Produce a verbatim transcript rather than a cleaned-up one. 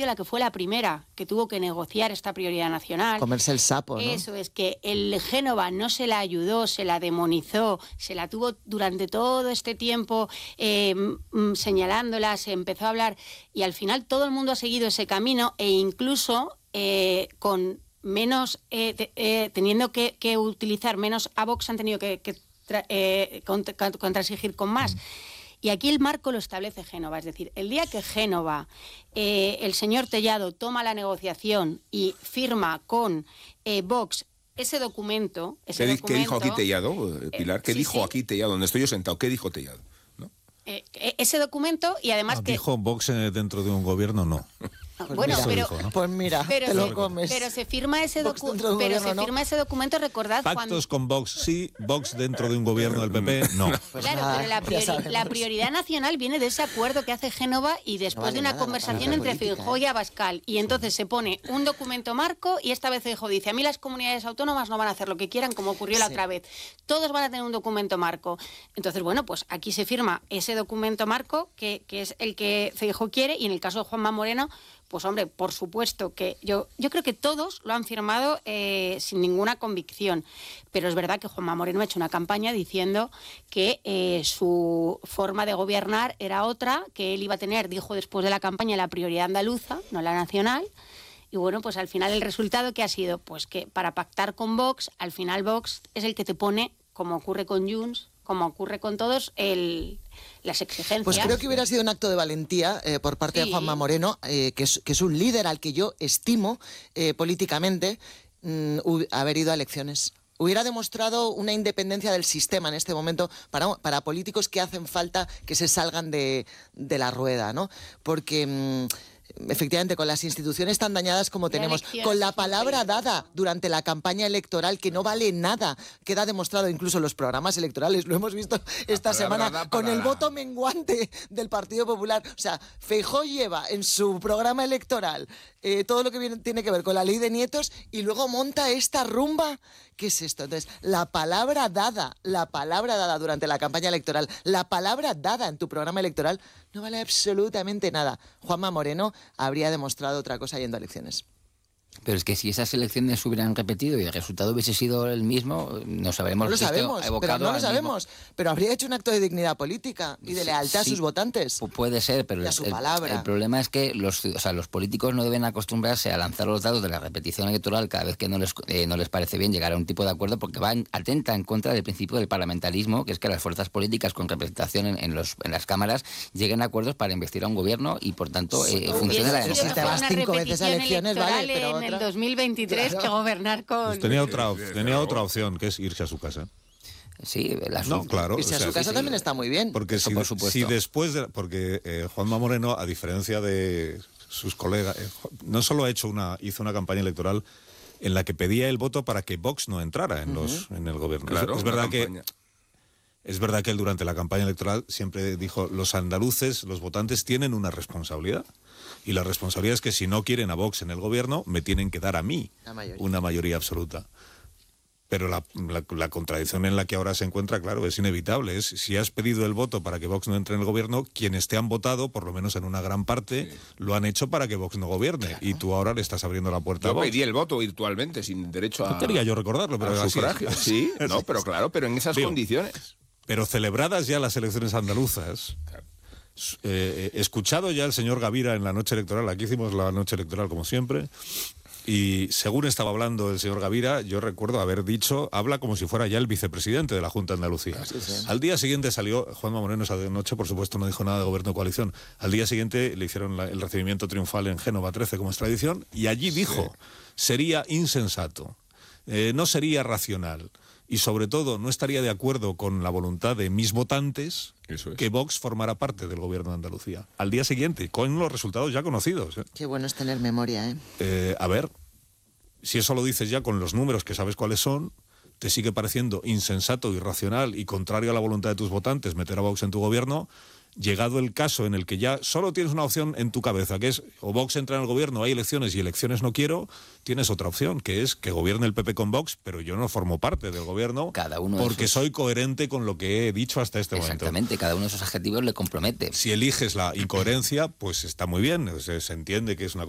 Radio la que fue la primera que tuvo que negociar esta prioridad nacional. Comerse el sapo, ¿no? Eso es, que el Génova no se la ayudó, se la demonizó, se la tuvo durante todo este tiempo eh, señalándola, se empezó a hablar y al final todo el mundo ha seguido ese camino e incluso eh, con menos, eh, te, eh, teniendo que, que utilizar menos a Vox han tenido que, que tra, eh, contra, contrasigir con más. Y aquí el marco lo establece Génova, es decir, el día que Génova, eh, el señor Tellado toma la negociación y firma con eh, Vox ese documento... Ese ¿Qué, documento ¿Qué dijo aquí Tellado, Pilar? Eh, ¿Qué sí, dijo sí. aquí Tellado? Donde estoy yo sentado, ¿qué dijo Tellado? ¿No? Eh, ese documento y además no, que... Dijo Vox dentro de un gobierno, no. Pues bueno, mira, pero, dijo, ¿no? pues mira, pero, te se, lo comes. pero se firma ese Vox documento, dentro de un pero gobierno, se ¿no? firma ese documento, recordad Pactos cuando... con Vox sí, Vox dentro de un gobierno del P P, no. Pues claro, nada, pero la, ya priori- sabemos. la prioridad nacional viene de ese acuerdo que hace Génova y después No vale de una nada, la conversación palabra entre política, Feijóo ¿eh? y Abascal. Y entonces se pone un documento marco y esta vez Feijóo dice, a mí las comunidades autónomas no van a hacer lo que quieran como ocurrió la Sí. otra vez. Todos van a tener un documento marco. Entonces, bueno, pues aquí se firma ese documento marco que, que es el que Feijóo quiere y en el caso de Juanma Moreno, pues hombre, por supuesto que yo, yo creo que todos lo han firmado eh, sin ninguna convicción, pero es verdad que Juanma Moreno ha hecho una campaña diciendo que eh, su forma de gobernar era otra, que él iba a tener, dijo después de la campaña, la prioridad andaluza, no la nacional, y bueno, pues al final el resultado ¿qué ha sido? Pues que para pactar con Vox, al final Vox es el que te pone, como ocurre con Junts, como ocurre con todos, el, las exigencias. Pues creo que hubiera sido un acto de valentía eh, por parte Sí. de Juanma Moreno, eh, que, es, que es un líder al que yo estimo eh, políticamente, mm, hu- haber ido a elecciones. Hubiera demostrado una independencia del sistema en este momento para, para políticos que hacen falta que se salgan de, de la rueda, ¿no? Porque... Mm, efectivamente, con las instituciones tan dañadas como La tenemos, elección con es la muy palabra peligrosa. dada durante la campaña electoral, que no vale nada, queda demostrado incluso en los programas electorales, lo hemos visto esta palabra semana dada con para el la- voto menguante del Partido Popular. O sea, Feijóo lleva en su programa electoral eh, todo lo que viene, tiene que ver con la ley de nietos y luego monta esta rumba. ¿Qué es esto? Entonces, la palabra dada, la palabra dada durante la campaña electoral, la palabra dada en tu programa electoral, no vale absolutamente nada. Juanma Moreno habría demostrado otra cosa yendo a elecciones. Pero es que si esas elecciones se hubieran repetido y el resultado hubiese sido el mismo, nos habremos No lo visto sabemos, pero evocado no lo al mismo- sabemos. Pero habría hecho un acto de dignidad política y de Sí, lealtad a sí. sus votantes. Pu- Puede ser, pero Y a el, su el- palabra. el problema es que los, o sea, los políticos no deben acostumbrarse a lanzar los dados de la repetición electoral cada vez que no les, eh, no les parece bien llegar a un tipo de acuerdo, porque va en- atenta en contra del principio del parlamentarismo, que es que las fuerzas políticas con representación en, en, los, en las cámaras lleguen a acuerdos para investir a un gobierno y, por tanto, eh, funcione la Hubiese sido Si te mejor vas una cinco veces a repetición elecciones, vale, electoral pero en el otra- dos mil veintitrés Claro. que gobernar con... Pues tenía otra, op- tenía otra opción, que es irse a su casa. Sí, las, No, claro. Irse o a sea, su casa sí, también sí. está muy bien. Porque Eso si, por supuesto. si después de... Porque eh, Juanma Moreno, a diferencia de sus colegas, eh, no solo ha hecho una, hizo una campaña electoral en la que pedía el voto para que Vox no entrara en, los, en el gobierno. Claro, es, es una verdad que... campaña. Es verdad que él durante la campaña electoral siempre dijo, los andaluces, los votantes tienen una responsabilidad. Y la responsabilidad es que si no quieren a Vox en el gobierno, me tienen que dar a mí La mayoría. una mayoría absoluta. Pero la, la, la contradicción en la que ahora se encuentra, claro, es inevitable. Es, si has pedido el voto para que Vox no entre en el gobierno, quienes te han votado, por lo menos en una gran parte, sí. lo han hecho para que Vox no gobierne. Claro. Y tú ahora le estás abriendo la puerta Yo a Vox. pedí el voto virtualmente, sin derecho a... No quería yo recordarlo, pero al así sufragio. es. Sí, no, pero claro, pero en esas Digo, condiciones. Pero celebradas ya las elecciones andaluzas, Claro. eh, escuchado ya el señor Gavira en la noche electoral, aquí hicimos la noche electoral como siempre, y según estaba hablando el señor Gavira, yo recuerdo haber dicho, habla como si fuera ya el vicepresidente de la Junta de Andalucía. Sí, sí. Al día siguiente salió, Juanma Moreno esa noche por supuesto no dijo nada de gobierno de coalición, al día siguiente le hicieron la, el recibimiento triunfal en Génova trece como es tradición, y allí dijo, sería insensato, eh, no sería racional, y sobre todo no estaría de acuerdo con la voluntad de mis votantes Eso es. que Vox formara parte del gobierno de Andalucía. Al día siguiente, con los resultados ya conocidos. ¿eh? Qué bueno es tener memoria, ¿eh? Eh, a ver, si eso lo dices ya con los números que sabes cuáles son, te sigue pareciendo insensato, irracional y contrario a la voluntad de tus votantes meter a Vox en tu gobierno, llegado el caso en el que ya solo tienes una opción en tu cabeza, que es o Vox entra en el gobierno, hay elecciones y elecciones no quiero, tienes otra opción, que es que gobierne el P P con Vox, pero yo no formo parte del gobierno Cada uno de porque esos- soy coherente con lo que he dicho hasta este momento. Exactamente, cada uno de esos adjetivos le compromete. Si eliges la incoherencia, pues está muy bien, se, se entiende que es una cosa